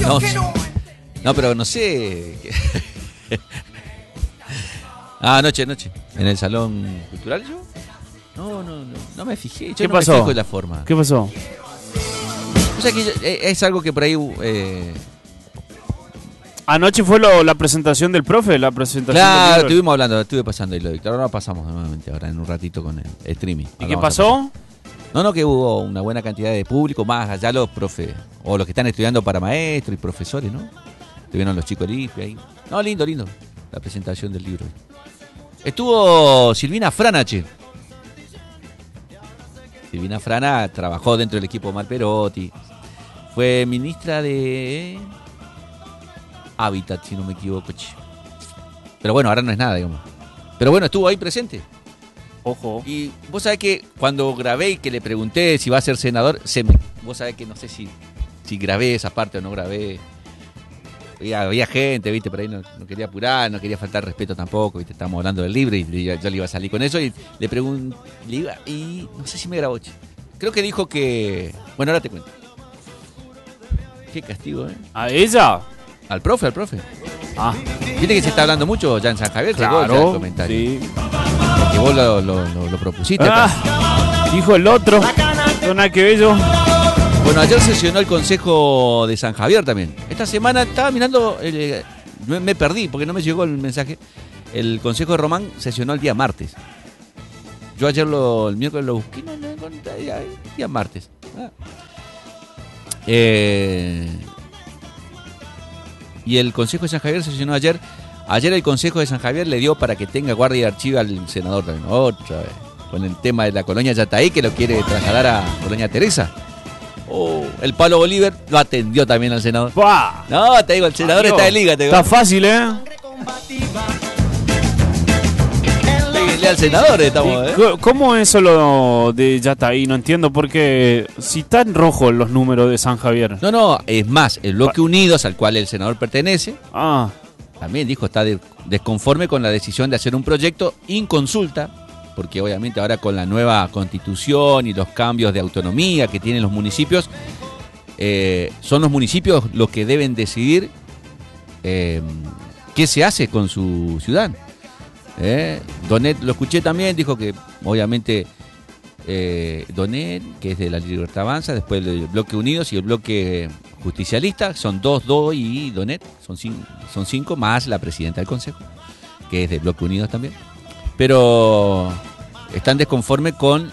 No, no, pero no sé. Anoche. ¿En el salón cultural yo? No me fijé. Yo ¿Qué no pasó? me fijo en la forma. ¿Qué pasó? O sea que es algo que por ahí... Anoche fue la presentación del profe, la presentación del claro, libro. estuvimos hablando, estuve pasando ahí lo de Ahora pasamos nuevamente, ahora en un ratito con el streaming. ¿Y qué pasó? No, que hubo una buena cantidad de público, más allá los profes, o los que están estudiando para maestros y profesores, ¿no? Estuvieron los chicos limpios ahí. No, lindo, la presentación del libro. Estuvo Silvina Frana, che. Silvina Frana trabajó dentro del equipo Omar Perotti. Fue ministra de Hábitat, si no me equivoco, che. Pero bueno, ahora no es nada, digamos. Pero bueno, estuvo ahí presente. Ojo. Y vos sabés que cuando grabé y que le pregunté si va a ser senador, vos sabés que no sé si grabé esa parte o no grabé. Había gente, viste, por ahí no quería apurar, no quería faltar respeto tampoco, viste, estábamos hablando del libro y yo le iba a salir con eso y le pregunté, y no sé si me grabó, che. Creo que dijo que... Bueno, ahora te cuento. Qué castigo, ¿eh? ¿A ella? Al profe. Ah, Viste que se está hablando mucho ya en San Javier, llegó ya el claro. comentario. Sí. Porque vos lo propusiste. Dijo el otro. Dona que bello. Bueno, ayer sesionó el Consejo de San Javier también. Esta semana estaba mirando, me perdí porque no me llegó el mensaje. El Consejo de Román sesionó el día martes. Yo ayer el miércoles lo busqué, no encontré, día martes. Y el Consejo de San Javier sesionó ayer. Ayer el Consejo de San Javier le dio para que tenga guardia y archivo al senador también. Otra vez. Con el tema de la colonia Yataí que lo quiere trasladar a Colonia Teresa. El Pablo Bolívar lo atendió también al senador. ¡Pah! No, te digo, el senador está de liga. Está fácil, ¿eh? Péguenle al senador, estamos, ¿eh? ¿Cómo es eso lo de Yataí? No entiendo, porque si están rojos los números de San Javier. No, es más, el Bloque Unidos, al cual el senador pertenece, también dijo está desconforme con la decisión de hacer un proyecto inconsulta, porque obviamente ahora con la nueva constitución y los cambios de autonomía que tienen los municipios, son los municipios los que deben decidir qué se hace con su ciudad. Donet, lo escuché también, dijo que obviamente Donet, que es de la Libertad Avanza, después el Bloque Unidos y el Bloque Justicialista, son dos y Donet, son cinco, más la presidenta del Consejo, que es de Bloque Unidos también. Pero están desconformes con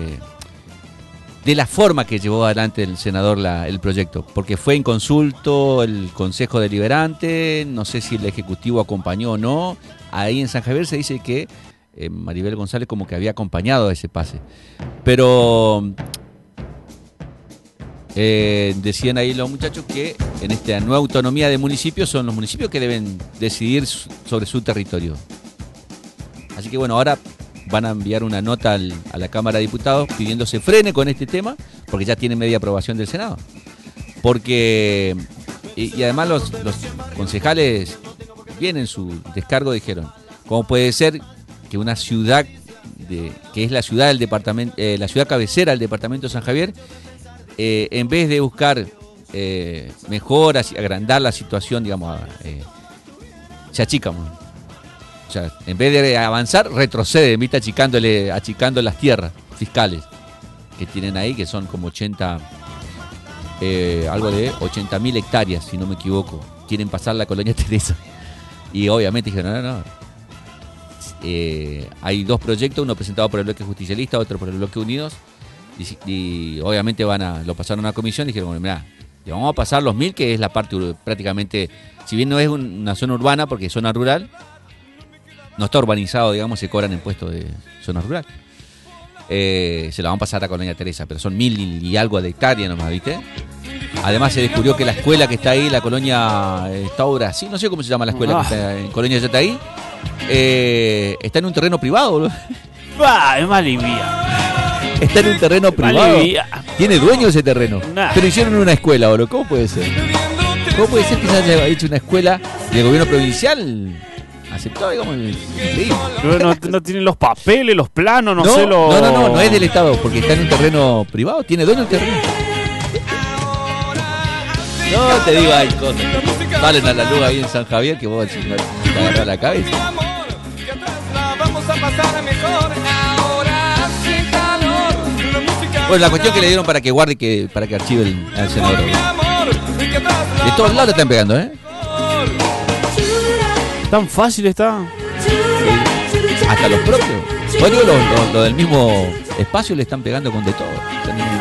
de la forma que llevó adelante el senador el proyecto, porque fue inconsulto el Consejo Deliberante, no sé si el Ejecutivo acompañó o no. Ahí en San Javier se dice que Maribel González como que había acompañado a ese pase. Pero decían ahí los muchachos que en esta nueva autonomía de municipios son los municipios que deben decidir sobre su territorio. Así que bueno, ahora van a enviar una nota a la Cámara de Diputados pidiendo se frene con este tema, porque ya tiene media aprobación del Senado. Porque, y además los concejales, bien en su descargo, dijeron, ¿cómo puede ser que una ciudad, que es la ciudad del departamento, la ciudad cabecera del departamento de San Javier, en vez de buscar mejoras y agrandar la situación, digamos, se achica mucho? O sea, en vez de avanzar, retrocede, ¿viste? Achicando las tierras fiscales que tienen ahí, que son como 80, algo de 80.000 hectáreas, si no me equivoco. Quieren pasar la Colonia Teresa. Y obviamente dijeron, no. Hay dos proyectos, uno presentado por el Bloque Justicialista, otro por el Bloque Unidos. Y obviamente lo pasaron a una comisión y dijeron, bueno, mirá, le vamos a pasar los 1.000, que es la parte prácticamente, si bien no es una zona urbana, porque es zona rural, no está urbanizado, digamos, se cobran impuestos de zona rural. Se la van a pasar a Colonia Teresa, pero son 1.000 y algo de hectáreas nomás, ¿viste? Además se descubrió que la escuela que está ahí, la Colonia Estado Brasil, no sé cómo se llama la escuela que está en Colonia Yataí, está en un terreno privado, boludo. Es malivía. Está en un terreno privado. Tiene dueño ese terreno. Pero hicieron una escuela, boludo. ¿Cómo puede ser? ¿Cómo puede ser que se haya hecho una escuela del gobierno provincial? Aceptado, digamos, no tienen los papeles, los planos, no sé No es del Estado, porque está en un terreno privado, tiene dueño el terreno. No te digo, hay cosas. Salen a la luz ahí en San Javier que vos decís, no, te agarrás la cabeza. Bueno, la cuestión que le dieron para que guarde, para que archive al senador. De todos lados le están pegando, ¿eh? Tan fácil está. Hasta los propios. Bueno, digo, lo del mismo espacio le están pegando con de todo.